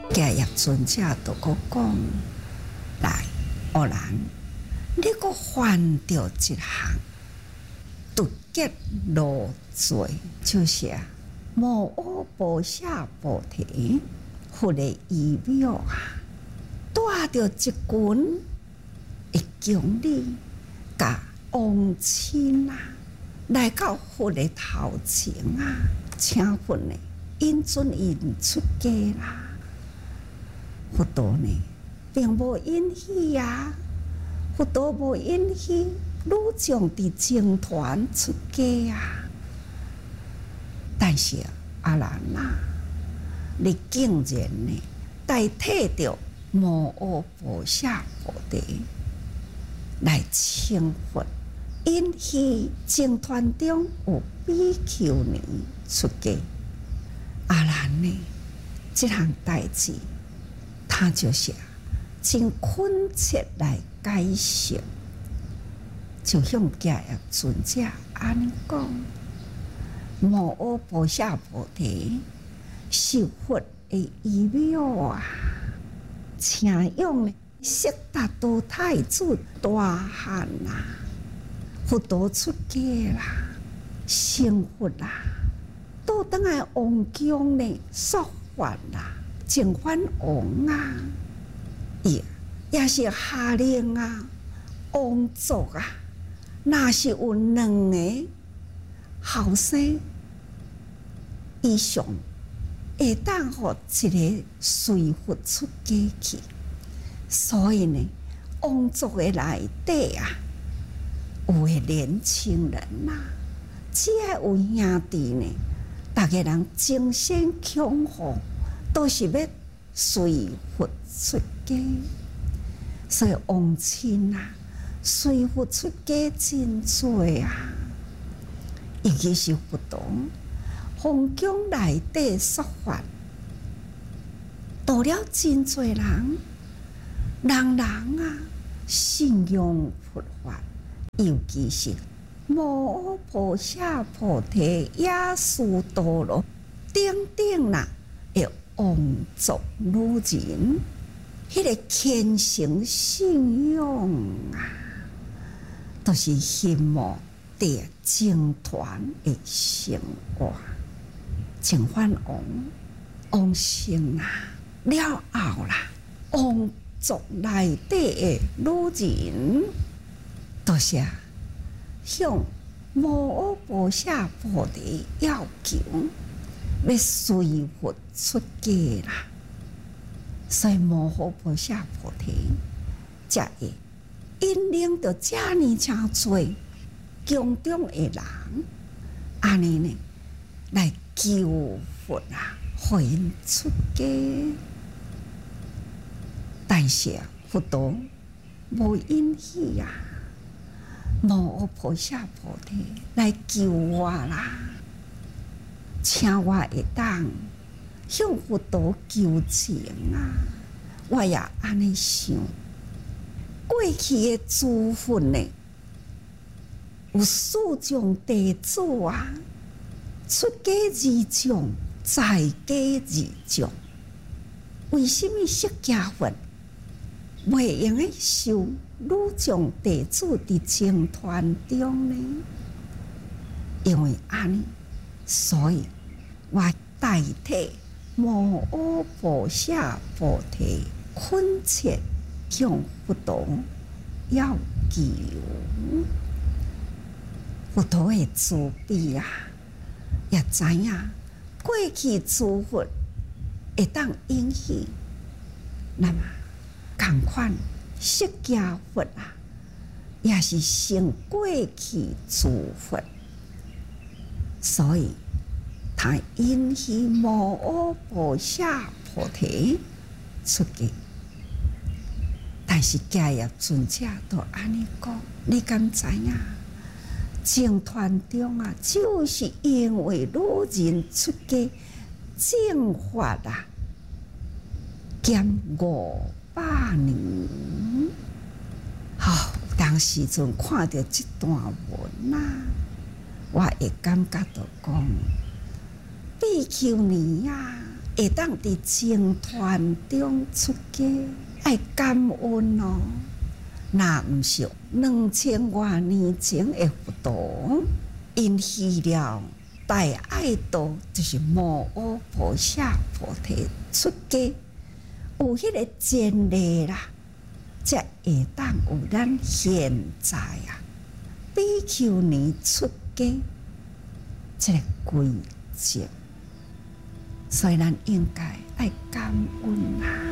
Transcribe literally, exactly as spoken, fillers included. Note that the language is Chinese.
迦叶尊者就搁讲来，恶人，你搁犯着一项突结罗罪，就是啊，无我菩萨菩提，佛的仪表啊，带着一群会经理，甲王亲啊，来到佛的头前啊，请佛呢引准因出家啦。佛陀呢，并无允许啊，佛陀无允许女众伫僧团出家啊。但是啊，阿难啊，你竟然呢，代替着无我菩萨菩提来请佛，允许僧团中有比丘尼出家。阿难呢，这项代志，他就是真恳切来解释，就向迦叶尊者安尼讲：无我菩萨菩提是佛的仪表啊，请用呢悉达多太子大汉啊，佛陀出家啦，成佛啦，倒转来王宫呢说法啦。净饭王啊，也也是下令啊，王族啊，若是有两个后生以上，会当互一个随佛出家去。所以呢，王族的内底啊，有个年轻人呐、啊，只要有兄弟呢，大家人精神强豪。都是要随佛出家，所以王亲啊，随佛出家真多啊。尤其是佛陀皇宫内底说法，度了真多人，人人啊信仰佛法，尤其是无我菩萨菩提耶稣多罗等等啦。王族女人，迄个虔诚信仰啊，都是希望伫僧团的生活。净饭王王生啊，了后啦，王族内底的女人，都是向无我菩萨菩提要求。要随佛出家啦，所以无我菩萨菩提才会引领着遮尔诚多宫中的人，安尼呢来求佛啊，互因出家。但是啊，佛陀无允许啊，无我菩萨菩提来求我啦。请我会当向佛陀求情啊！我也安尼想，过去的诸佛呢，有四种弟子啊，出家二种，在家二种。为什么释迦佛袂用个受女众弟子伫僧团中呢？因为安尼。所以，我代替无我菩萨菩提恳切向佛陀要求，佛陀的慈悲啊，也知影过去诸佛会当允许，那么同款释迦佛啊，也是胜过去诸佛。所以，他允许无我菩萨菩提出家，但是迦叶尊者都安尼讲，你敢知影？僧团中啊，就是因为女人出家正法啊，减五百年。好、哦，当时阵看到这段文啊。我会感觉到讲，比丘尼啊， 会当伫情团中出家，爱感恩哦。若毋是两千多年前的佛陀，因去了大爱道，就是摩诃菩萨菩提出家，有迄个前例啦，才会当有咱现在啊，比丘尼出家这个规则，所以咱应该爱感恩啊。